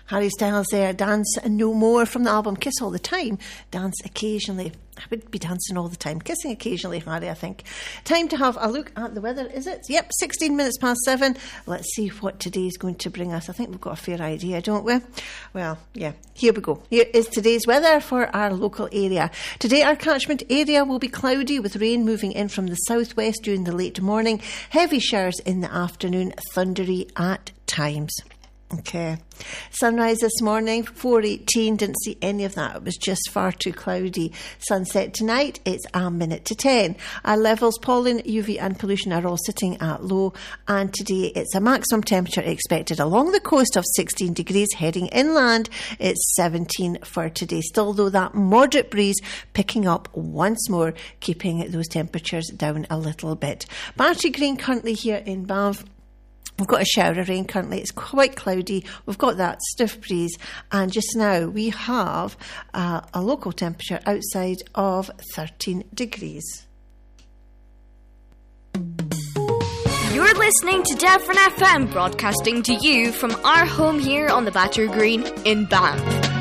Harry Styles there, Dance No More from the album Kiss All the Time, Dance Occasionally. I would be dancing all the time, kissing occasionally, Harry, I think. Time to have a look at the weather, is it? Yep, 16 minutes past 7. Let's see what today's going to bring us. I think we've got a fair idea, don't we? Well, yeah, here we go. Here is today's weather for our local area. Today, our catchment area will be cloudy with rain moving in from the southwest during the late morning. Heavy showers in the afternoon, thundery at times. Okay. Sunrise this morning, 4:18. Didn't see any of that. It was just far too cloudy. Sunset tonight, it's 9:10. Our levels, pollen, UV and pollution are all sitting at low. And today, it's a maximum temperature expected along the coast of 16 degrees. Heading inland, it's 17 for today. Still, though, that moderate breeze picking up once more, keeping those temperatures down a little bit. Battery Green currently here in Banff. We've got a shower of rain currently. It's quite cloudy. We've got that stiff breeze. And just now we have a local temperature outside of 13 degrees. You're listening to Devon FM, broadcasting to you from our home here on the Battery Green in Banff.